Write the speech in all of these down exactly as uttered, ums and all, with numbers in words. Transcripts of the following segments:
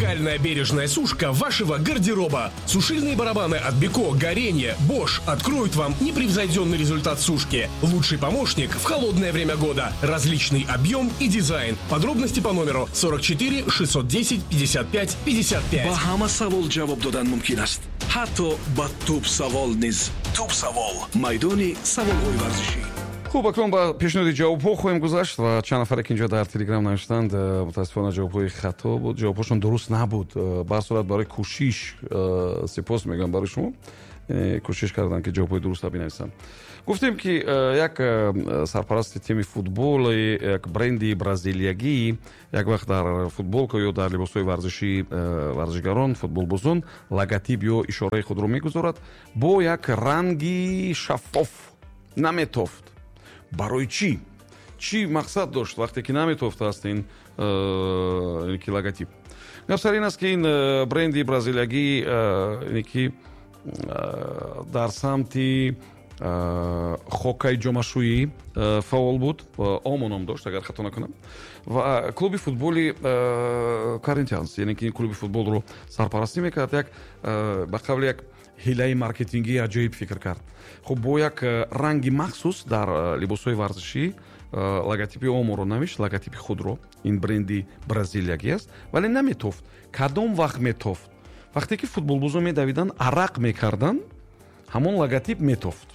Уникальная бережная сушка вашего гардероба. Сушильные барабаны от Беко, Горенье, Bosch откроют вам непревзойденный результат сушки. Лучший помощник в холодное время года. Различный объем и дизайн. Подробности по номеру сорок четыре шестьсот десять пятьдесят пять пятьдесят пять. ба ҳама савол ҷавоб додан мумкин аст. ҳатто ба туп савол низ. Туп савол майдони саволҳои варзишӣ. хуб, акнун ба пешниҳоди ҷавобҳо хоҳем гузашт ва чанд нафаре ки инҷо дар телеграм навиштанд, мутаассифона ҷавобҳои хато буд, ҷавобҳошон дуруст набуд. ба ҳар сурат барои кӯшиш сипос мегӯям барои шумо. кӯшиш кардан ки ҷавобҳои дурустро бинависанд. гуфтем ки як сарпарасти тими футболи як бренди бразилиягӣ як вақт дар футболка ё дар либосҳои варзишии варзишгарон, футболбозон логотип ё ишораи худро мегузорад бо як ранги шаффоф наметофт. барои чӣ? чӣ мақсад дошт вақте ки наметофтааст ин ки логотип? гап сар ин аст ки ин бренди бразилиягӣ ки дар самти хоккаи ҷомашӯӣ фаъол буд, омо ном дошт агар хато накунам, ва клуби футболи Corinthians, яъне ки ин клуби футболро сарпарастӣ мекард, як ба қавли як ҳилаи маркетингии аҷоиб фикр кард. хуб бо як ранги махсус дар либосҳои варзишӣ логотипи оморо навишт, логотипи худро. ин бренди бразилиягӣ аст, вале наметофт. кадом вақт метофт? вақте ки футболбозон медавиданд, арақ мекарданд, ҳамон логотип метофт.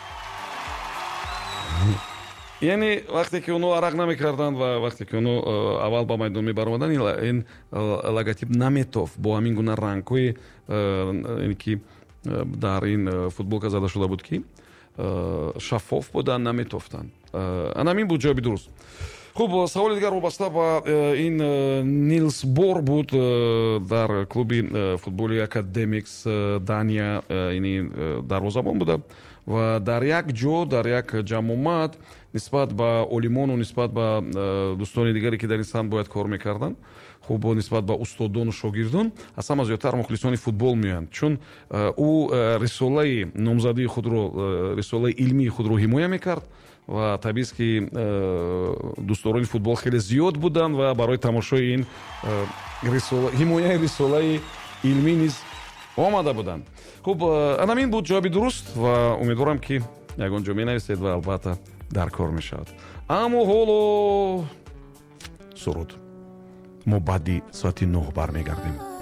яъне вақте ки онҳо арақ намекарданд ва вақте ки онҳо аввал ба майдон мебаромаданд, ин логотип наметофт бо ҳамин гуна рангҳои ки дар ин футболка зада шуда буд ки шаффоф буданд, наметофтанд. анамин буд ҷавоби дуруст. хуб, саволи дигар вобаста ба ин Нилс Бор буд дар клуби футболи Академикс Дания, ини дарвозабон буда ва дар як ҷо, дар як ҷамъомад нисбат ба олимону, нисбат ба дӯстони дигаре ки дар ин самт бояд кор мекарданд, хуб нисбат ба устодону шогирдон аз ҳама зиёдтар мухлисони футбол меоянд, чун ӯ рисолаи номзадии худро, рисолаи илмии худро ҳимоя мекард ва табиист ки дӯстдорони футбол хеле зиёд буданд ва барои тамошои ин ҳимояи рисолаи илмӣ низ омада буданд. хуб, анамин буд ҷавоби дуруст ва умедворам ки ягон ҷо менависед ва албатта дар кор мешавад. аммо ҳоло суруд. мо баъди соати нӯҳ бармегардем.